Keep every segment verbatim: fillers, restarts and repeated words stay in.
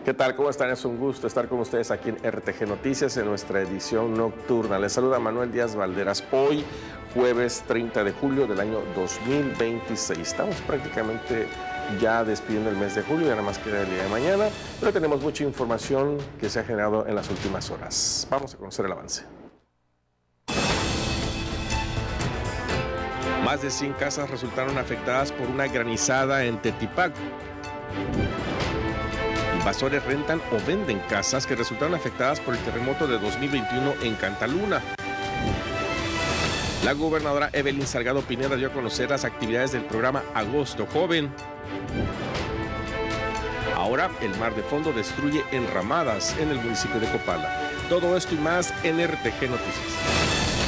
¿Qué tal? ¿Cómo están? Es un gusto estar con ustedes aquí en R T G Noticias en nuestra edición nocturna. Les saluda Manuel Díaz Valderas. Hoy, jueves treinta de julio del año dos mil veintiséis. Estamos prácticamente ya despidiendo el mes de julio, ya nada más queda el día de mañana, pero tenemos mucha información que se ha generado en las últimas horas. Vamos a conocer el avance. Más de cien casas resultaron afectadas por una granizada en Tetipac. Invasores rentan o venden casas que resultaron afectadas por el terremoto de dos mil veintiuno en Cantaluna. La gobernadora Evelyn Salgado Pineda dio a conocer las actividades del programa Agosto Joven. Ahora el mar de fondo destruye enramadas en el municipio de Copala. Todo esto y más en R T G Noticias.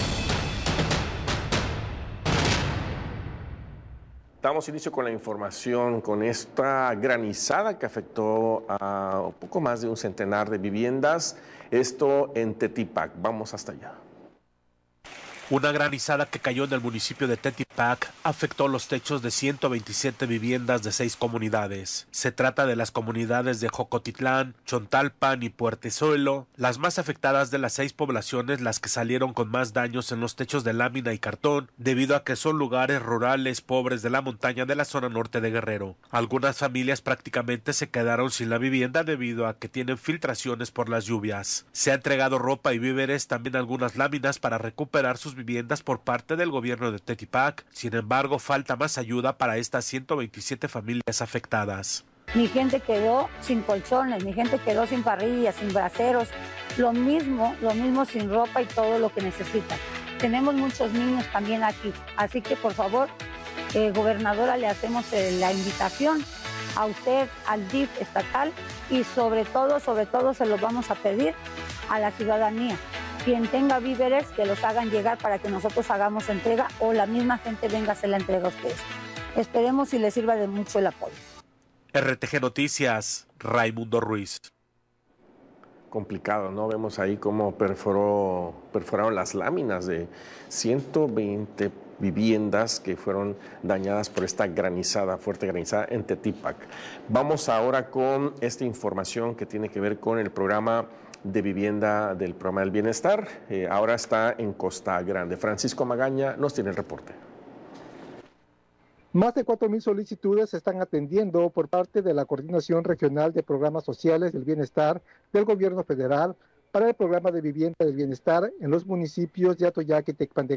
Damos inicio con la información, con esta granizada que afectó a un poco más de un centenar de viviendas, esto en Tetipac. Vamos hasta allá. Una granizada que cayó en el municipio de Tetipac afectó los techos de ciento veintisiete viviendas de seis comunidades. Se trata de las comunidades de Jocotitlán, Chontalpan y Puertezuelo, las más afectadas de las seis poblaciones, las que salieron con más daños en los techos de lámina y cartón, debido a que son lugares rurales pobres de la montaña de la zona norte de Guerrero. Algunas familias prácticamente se quedaron sin la vivienda debido a que tienen filtraciones por las lluvias. Se ha entregado ropa y víveres, también algunas láminas para recuperar sus viviendas por parte del gobierno de Tetipac. Sin embargo, falta más ayuda para estas ciento veintisiete familias afectadas. Mi gente quedó sin colchones, mi gente quedó sin parrillas, sin braseros, lo mismo, lo mismo sin ropa y todo lo que necesitan. Tenemos muchos niños también aquí, así que por favor, eh, gobernadora, le hacemos eh, la invitación a usted, al D I F estatal y sobre todo, sobre todo se los vamos a pedir a la ciudadanía. Quien tenga víveres, que los hagan llegar para que nosotros hagamos entrega o la misma gente venga a hacer la entrega a ustedes. Esperemos si les sirva de mucho el apoyo. R T G Noticias, Raimundo Ruiz. Complicado, ¿no? Vemos ahí cómo perforó, perforaron las láminas de ciento veinte viviendas que fueron dañadas por esta granizada, fuerte granizada en Tetipac. Vamos ahora con esta información que tiene que ver con el programa de vivienda del programa del bienestar. Eh, ahora está en Costa Grande. Francisco Magaña nos tiene el reporte. Más de cuatro mil solicitudes se están atendiendo por parte de la Coordinación Regional de Programas Sociales del Bienestar del Gobierno Federal para el programa de vivienda del bienestar en los municipios de Atoyac y Tecpan de